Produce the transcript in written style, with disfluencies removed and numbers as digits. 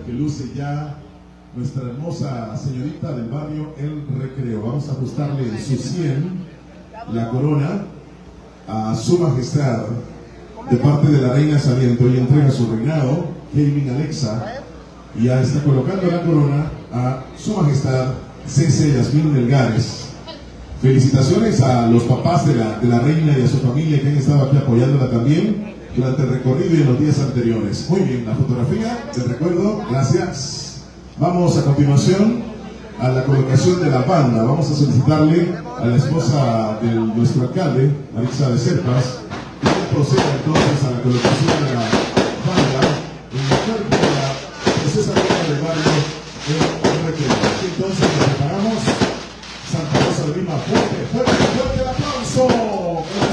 que luce ya nuestra hermosa señorita del barrio El Recreo. Vamos a ajustarle en su 100 la corona a su majestad de parte de la reina saliente. Hoy entrega su reinado Kevin Alexa y ya está colocando la corona a su majestad C.C. Yasmín Melgares. Felicitaciones a los papás de la reina y a su familia que han estado aquí apoyándola también durante el recorrido y en los días anteriores. Muy bien, la fotografía de recuerdo, gracias. Vamos a continuación a la colocación de la banda. Vamos a solicitarle a la esposa de nuestro alcalde, Maritza de Serpas, que proceda entonces a la colocación de la banda en el cuerpo de la princesa reina del barrio El Recreo. Entonces nos preparamos. Santa Rosa de Lima, fuerte, fuerte.